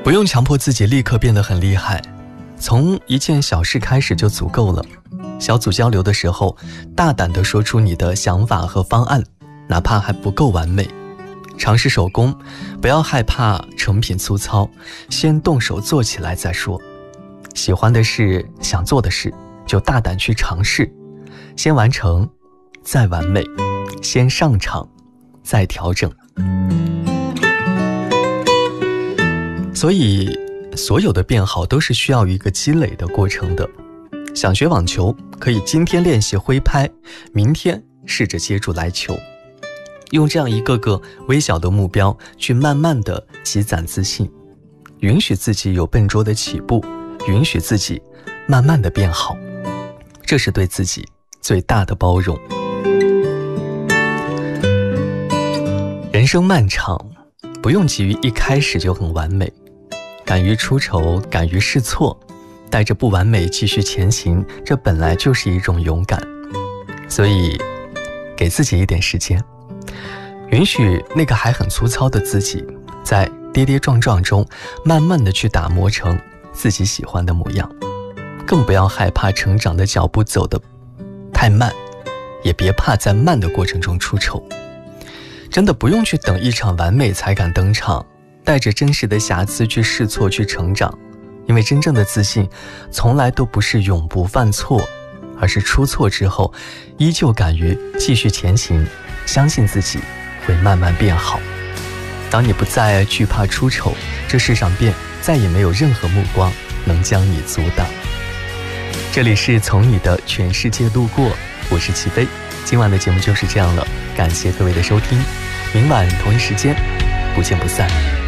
不用强迫自己立刻变得很厉害，从一件小事开始就足够了。小组交流的时候，大胆地说出你的想法和方案，哪怕还不够完美。尝试手工，不要害怕成品粗糙，先动手做起来再说。喜欢的事，想做的事，就大胆去尝试，先完成，再完美，先上场，再调整。所以，所有的变好都是需要一个积累的过程的。想学网球，可以今天练习挥拍，明天试着接住来球。用这样一个个微小的目标，去慢慢的积攒自信，允许自己有笨拙的起步，允许自己慢慢的变好，这是对自己最大的包容。人生漫长，不用急于一开始就很完美，敢于出丑，敢于试错，带着不完美继续前行，这本来就是一种勇敢。所以给自己一点时间，允许那个还很粗糙的自己，在跌跌撞撞中慢慢的去打磨成自己喜欢的模样。更不要害怕成长的脚步走得太慢，也别怕在慢的过程中出丑。真的不用去等一场完美才敢登场，带着真实的瑕疵去试错，去成长。因为真正的自信从来都不是永不犯错，而是出错之后依旧敢于继续前行，相信自己会慢慢变好。当你不再惧怕出丑，这世上便再也没有任何目光能将你阻挡。这里是从你的全世界路过，我是齐飞。今晚的节目就是这样了，感谢各位的收听，明晚同一时间不见不散。